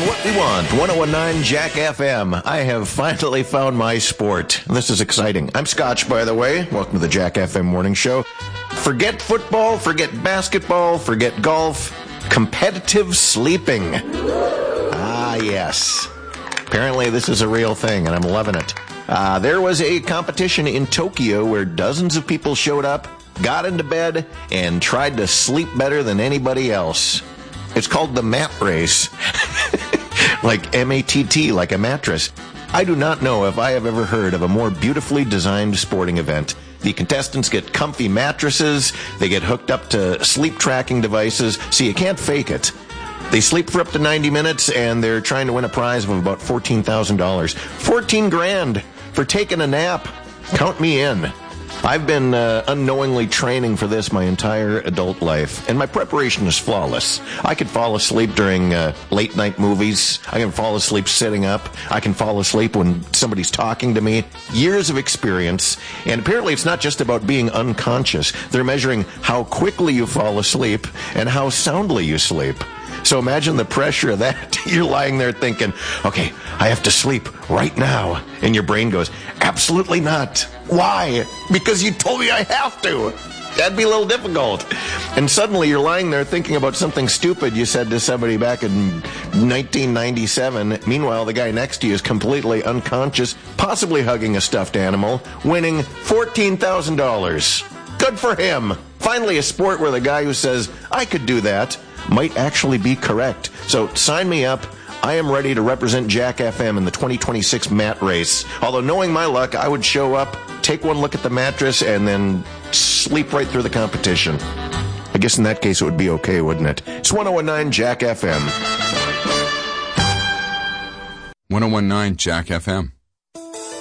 what we want. 1019 Jack FM. I have finally found my sport. This is exciting. I'm Scotch, by the way. Welcome to the Jack FM Morning Show. Forget football, forget basketball, forget golf. Competitive sleeping. Ah, yes. Apparently this is a real thing, and I'm loving it. There was a competition in Tokyo where dozens of people showed up, got into bed, and tried to sleep better than anybody else. It's called the mat race. Like M-A-T-T, like a mattress. I do not know if I have ever heard of a more beautifully designed sporting event. The contestants get comfy mattresses, they get hooked up to sleep tracking devices, so you can't fake it. They sleep for up to 90 minutes, and they're trying to win a prize of about $14,000. 14 grand for taking a nap. Count me in. I've been unknowingly training for this my entire adult life, and my preparation is flawless. I could fall asleep during late-night movies. I can fall asleep sitting up. I can fall asleep when somebody's talking to me. Years of experience, and apparently it's not just about being unconscious. They're measuring how quickly you fall asleep and how soundly you sleep. So imagine the pressure of that. You're lying there thinking, okay, I have to sleep right now. And your brain goes, absolutely not. Why? Because you told me I have to. That'd be a little difficult. And suddenly you're lying there thinking about something stupid you said to somebody back in 1997. Meanwhile, the guy next to you is completely unconscious, possibly hugging a stuffed animal, winning $14,000. Good for him. Finally, a sport where the guy who says, I could do that, might actually be correct. So sign me up. I am ready to represent Jack FM in the 2026 mat race. Although knowing my luck, I would show up, take one look at the mattress, and then sleep right through the competition. I guess in that case it would be okay, wouldn't it? It's 1019 Jack FM. 1019 Jack FM.